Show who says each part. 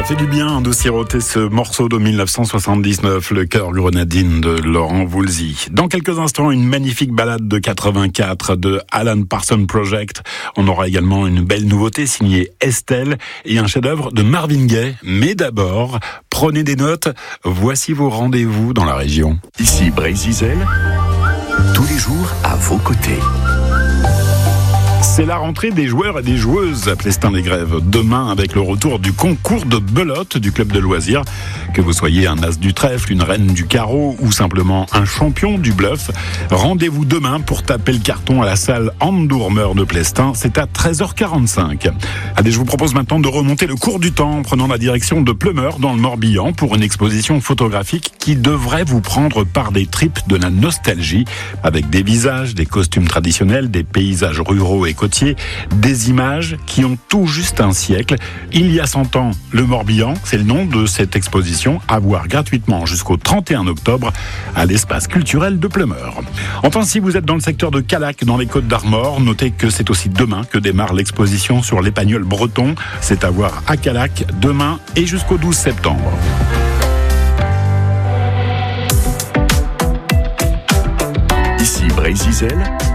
Speaker 1: Ça fait du bien de siroter ce morceau de 1979, Le cœur grenadine de Laurent Voulzy. Dans quelques instants, une magnifique balade de 84 de Alan Parsons Project. On aura également une belle nouveauté signée Estelle et un chef-d'œuvre de Marvin Gaye. Mais d'abord, prenez des notes. Voici vos rendez-vous dans la région.
Speaker 2: Ici Brézizel, tous les jours à vos côtés.
Speaker 1: C'est la rentrée des joueurs et des joueuses à Plestin-les-Grèves. Demain, avec le retour du concours de belote du club de loisirs. Que vous soyez un as du trèfle, une reine du carreau ou simplement un champion du bluff, rendez-vous demain pour taper le carton à la salle Anne-Dourmeur de Plestin. C'est à 13h45. Allez, je vous propose maintenant de remonter le cours du temps en prenant la direction de Pleumeur dans le Morbihan pour une exposition photographique qui devrait vous prendre par des tripes de la nostalgie avec des visages, des costumes traditionnels, des paysages ruraux et côtiers, des images qui ont tout juste un siècle. Il y a 100 ans, le Morbihan, c'est le nom de cette exposition, à voir gratuitement jusqu'au 31 octobre à l'espace culturel de Pleumeur. Enfin, si vous êtes dans le secteur de Callac, dans les Côtes-d'Armor, notez que c'est aussi demain que démarre l'exposition sur l'Épagnol breton. C'est à voir à Callac demain et jusqu'au 12 septembre.
Speaker 2: Ici Brézizel,